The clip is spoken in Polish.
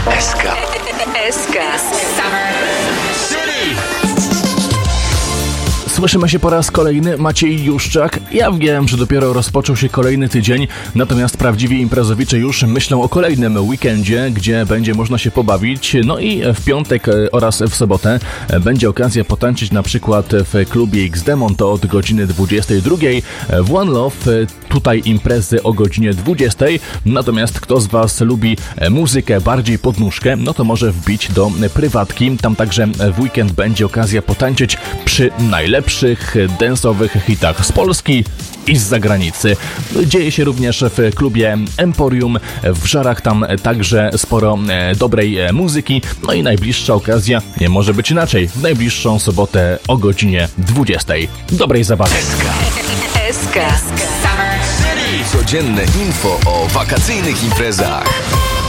SK. Słyszymy się po raz kolejny, Maciej Juszczak. Ja wiem, że dopiero rozpoczął się kolejny tydzień, natomiast prawdziwi imprezowicze już myślą o kolejnym weekendzie, gdzie będzie można się pobawić. No i w piątek oraz w sobotę będzie okazja potańczyć na przykład w klubie X-Demon, to od godziny 22. W One Love tutaj imprezy o godzinie 20. Natomiast kto z Was lubi muzykę bardziej pod nóżkę, no to może wbić do prywatki. Tam także w weekend będzie okazja potańczyć przy najlepszych dance'owych hitach z Polski i z zagranicy. Dzieje się również w klubie Emporium w Żarach, tam także sporo dobrej muzyki. No i najbliższa okazja nie może być inaczej. W najbliższą sobotę o godzinie 20. Dobrej zabawy. SK. Codzienne info o wakacyjnych imprezach.